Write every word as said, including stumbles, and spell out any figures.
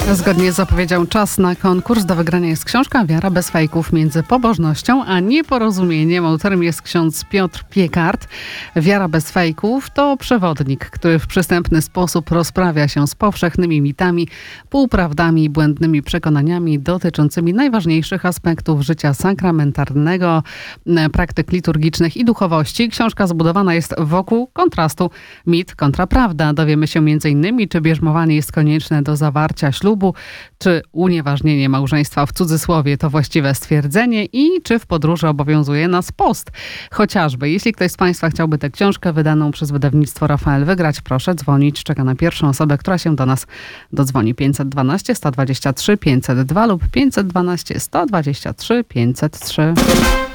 Zgodnie z zapowiedzią czas na konkurs. Do wygrania jest książka Wiara bez fejków między pobożnością a nieporozumieniem. Autorem jest ksiądz Piotr Piekart. Wiara bez fejków to przewodnik, który w przystępny sposób rozprawia się z powszechnymi mitami, półprawdami i błędnymi przekonaniami dotyczącymi najważniejszych aspektów życia sakramentalnego, praktyk liturgicznych i duchowości. Książka zbudowana jest wokół kontrastu mit kontra prawda. Dowiemy się między innymi, czy bierzmowanie jest konieczne do zawarcia ślubu, czy unieważnienie małżeństwa w cudzysłowie to właściwe stwierdzenie i czy w podróży obowiązuje nas post. Chociażby, jeśli ktoś z Państwa chciałby tę książkę wydaną przez wydawnictwo Rafael wygrać, proszę dzwonić. Czeka na pierwszą osobę, która się do nas dodzwoni. pięćset dwanaście, sto dwadzieścia trzy, pięćset dwa lub pięćset dwanaście, sto dwadzieścia trzy, pięćset trzy.